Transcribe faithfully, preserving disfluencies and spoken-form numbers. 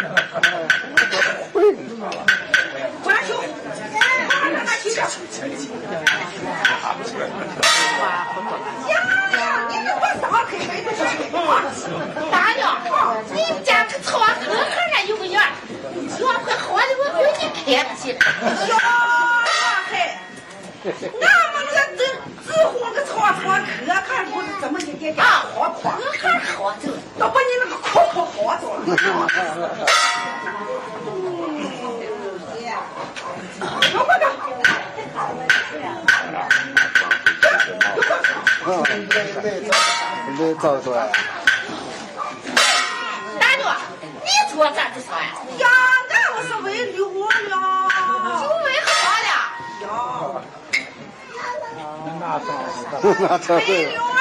关兄，让他去掉。呀，你这我撒开没得事。 大娘，你们家可草河河上有个园，要快好的我给你看不起。 哟，嗨，俺们这只只红个草草可看不是怎么的给家好夸， 可好着， 都把你那个口口好着了。有个的。 没找出来。 大娘，你做啥子啥呀？ 呀，俺我是为溜了。 就为好了。 呀。 那这为溜。